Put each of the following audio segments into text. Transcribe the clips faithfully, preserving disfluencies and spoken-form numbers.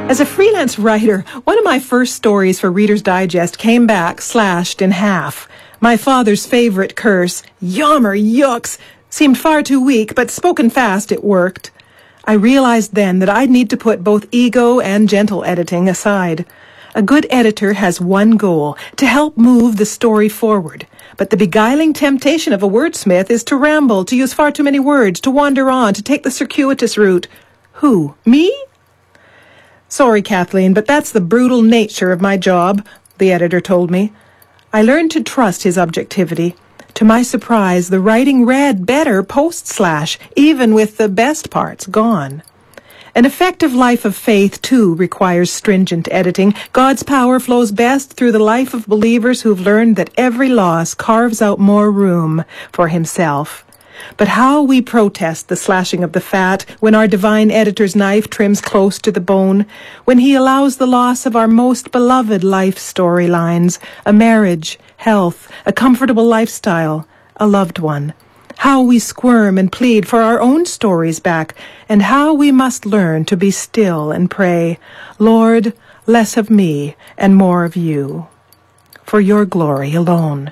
As a freelance writer, one of my first stories for Reader's Digest came back slashed in half. My father's favorite curse, yummer yucks, seemed far too weak, but spoken fast it worked. I realized then that I'd need to put both ego and gentle editing aside. A good editor has one goal, to help move the story forward. But the beguiling temptation of a wordsmith is to ramble, to use far too many words, to wander on, to take the circuitous route. Who? Me? Sorry, Kathleen, but that's the brutal nature of my job, the editor told me. I learned to trust his objectivity. To my surprise, the writing read better post-slash, even with the best parts gone. An effective life of faith, too, requires stringent editing. God's power flows best through the life of believers who've learned that every loss carves out more room for himself. But how we protest the slashing of the fat when our divine editor's knife trims close to the bone, when he allows the loss of our most beloved life storylines, a marriage, health, a comfortable lifestyle, a loved one. How we squirm and plead for our own stories back, and how we must learn to be still and pray, Lord, less of me and more of you, for your glory alone.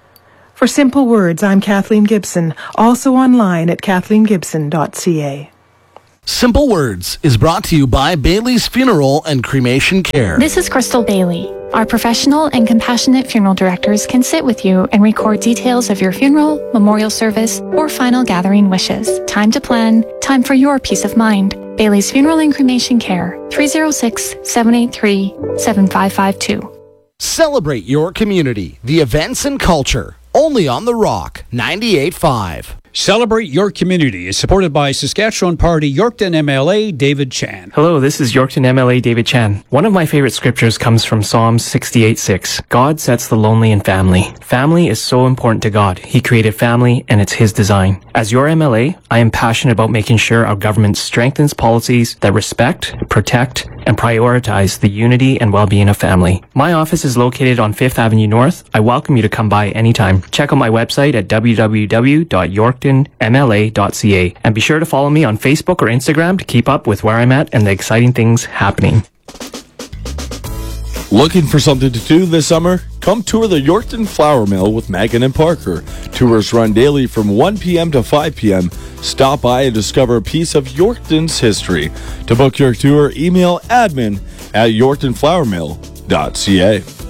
For Simple Words, I'm Kathleen Gibson, also online at kathleen gibson dot c a. Simple Words is brought to you by Bailey's Funeral and Cremation Care. This is Crystal Bailey. Our professional and compassionate funeral directors can sit with you and record details of your funeral, memorial service, or final gathering wishes. Time to plan, time for your peace of mind. Bailey's Funeral and Cremation Care, three oh six, seven eight three, seven five five two. Celebrate your community, the events and culture, only on The Rock, ninety-eight point five. Celebrate Your Community is supported by Saskatchewan Party Yorkton M L A David Chan. Hello, this is Yorkton M L A David Chan. One of my favorite scriptures comes from Psalm sixty-eight six. God sets the lonely in family. Family is so important to God. He created family and it's His design. As your M L A, I am passionate about making sure our government strengthens policies that respect, protect, and prioritize the unity and well-being of family. My office is located on Fifth Avenue North. I welcome you to come by anytime. Check out my website at w w w dot yorkton m l a dot c a and be sure to follow me on Facebook or Instagram to keep up with where I'm at and the exciting things happening. Looking for something to do this summer? Come tour the Yorkton Flour Mill with Megan and Parker. Tours run daily from one p.m. to five p.m. Stop by and discover a piece of Yorkton's history. To book your tour, email admin at yorkton flour mill dot c a.